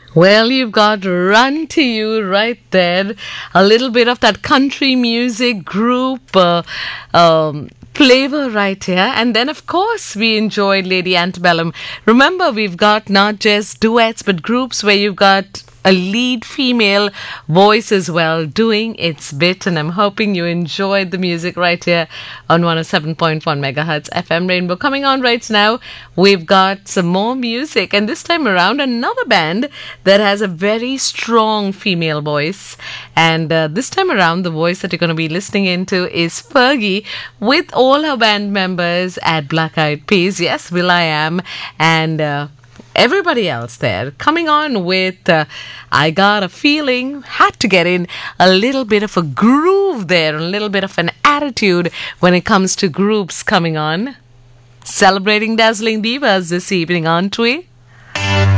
Well, you've got Run to You right there. A little bit of that country music group flavor right here. And then, of course, we enjoyed Lady Antebellum. Remember, we've got not just duets, but groups where you've got a lead female voice as well doing its bit, and I'm hoping you enjoyed the music right here on 107.1 megahertz FM Rainbow. Coming on right now, we've got some more music, and this time around another band that has a very strong female voice, and this time around the voice that you're going to be listening into is Fergie with all her band members at Black Eyed Peas. Yes, will.i.am and everybody else there coming on with I Got a Feeling. Had to get in a little bit of a groove there, a little bit of an attitude when it comes to groups coming on. Celebrating Dazzling Divas this evening, aren't we?